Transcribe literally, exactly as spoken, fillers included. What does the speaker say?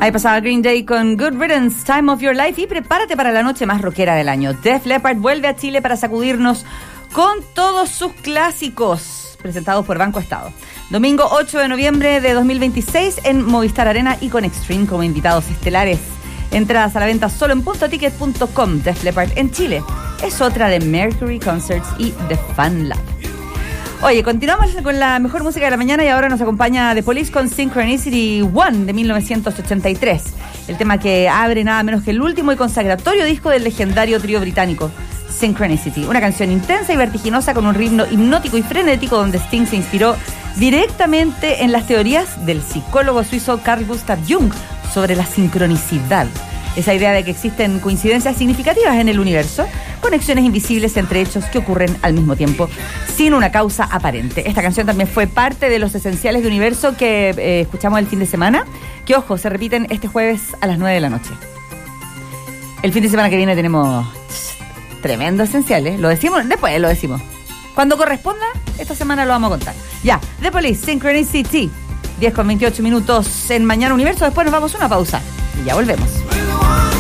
Ahí pasaba Green Day con Good Riddance, Time of Your Life, y prepárate para la noche más rockera del año. Def Leppard vuelve a Chile para sacudirnos con todos sus clásicos, presentados por Banco Estado. Domingo ocho de noviembre de dos mil veintiséis en Movistar Arena y con Extreme como invitados estelares. Entradas a la venta solo en punto ticket punto com. Def Leppard en Chile es otra de Mercury Concerts y The Fun Lab. Oye, continuamos con la mejor música de la mañana y ahora nos acompaña The Police con Synchronicity One de mil novecientos ochenta y tres. El tema que abre nada menos que el último y consagratorio disco del legendario trío británico, Synchronicity. Una canción intensa y vertiginosa con un ritmo hipnótico y frenético donde Sting se inspiró directamente en las teorías del psicólogo suizo Carl Gustav Jung sobre la sincronicidad. Esa idea de que existen coincidencias significativas en el universo, conexiones invisibles entre hechos que ocurren al mismo tiempo, sin una causa aparente. Esta canción también fue parte de los esenciales de universo que eh, escuchamos el fin de semana, que, ojo, se repiten este jueves a las nueve de la noche. El fin de semana que viene tenemos tremendo esenciales, lo decimos, después lo decimos. Cuando corresponda, esta semana lo vamos a contar. Ya, The Police, Synchronicity, diez con veintiocho minutos en Mañana Universo, después nos vamos a una pausa y ya volvemos.